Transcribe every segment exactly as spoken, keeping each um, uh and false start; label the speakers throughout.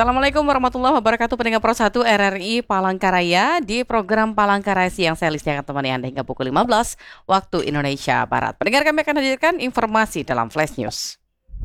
Speaker 1: Assalamualaikum warahmatullahi wabarakatuh, pendengar Pro satu R R I Palangkaraya. Di program Palangkaraya Siang, saya Listia akan temani Anda hingga pukul lima belas waktu Indonesia Barat. Pendengar, kami akan hadirkan informasi dalam Flash News.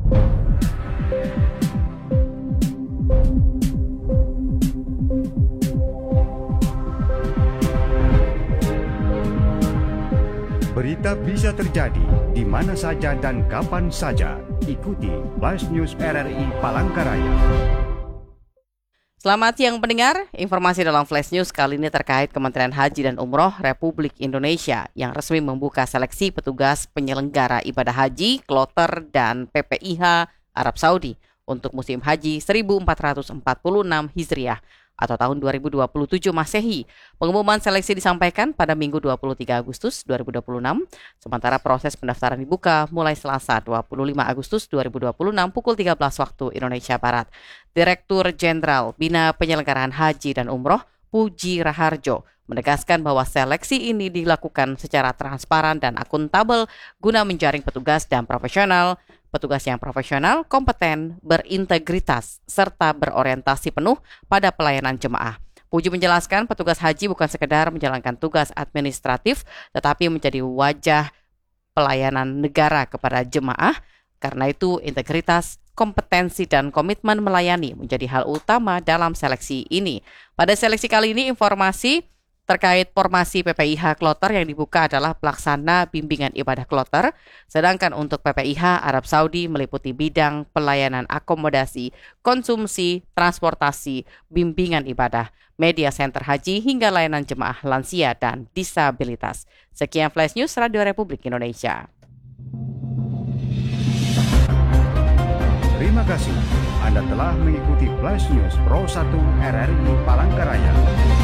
Speaker 2: Berita bisa terjadi di mana saja dan kapan saja. Ikuti Flash News R R I Palangkaraya.
Speaker 1: Selamat siang pendengar, informasi dalam Flash News kali ini terkait Kementerian Haji dan Umroh Republik Indonesia yang resmi membuka seleksi petugas penyelenggara ibadah haji, kloter, dan P P I H Arab Saudi untuk musim haji seribu empat ratus empat puluh enam Hijriah atau tahun dua ribu dua puluh tujuh Masehi. Pengumuman seleksi disampaikan pada Minggu dua puluh tiga Agustus dua ribu dua puluh enam, sementara proses pendaftaran dibuka mulai Selasa dua puluh lima Agustus dua ribu dua puluh enam pukul tiga belas waktu Indonesia Barat. Direktur Jenderal Bina Penyelenggaraan Haji dan Umroh Puji Raharjo menegaskan bahwa seleksi ini dilakukan secara transparan dan akuntabel guna menjaring petugas dan profesional Petugas yang profesional, kompeten, berintegritas, serta berorientasi penuh pada pelayanan jemaah. Puji menjelaskan petugas haji bukan sekedar menjalankan tugas administratif, tetapi menjadi wajah pelayanan negara kepada jemaah. Karena itu integritas, kompetensi, dan komitmen melayani menjadi hal utama dalam seleksi ini. Pada seleksi kali ini informasi terkait formasi P P I H kloter yang dibuka adalah pelaksana bimbingan ibadah kloter, sedangkan untuk P P I H Arab Saudi meliputi bidang pelayanan akomodasi, konsumsi, transportasi, bimbingan ibadah, media center haji, hingga layanan jemaah lansia dan disabilitas. Sekian Flash News Radio Republik Indonesia.
Speaker 2: Terima kasih. Anda telah mengikuti Flash News Pro satu R R I Palangkaraya.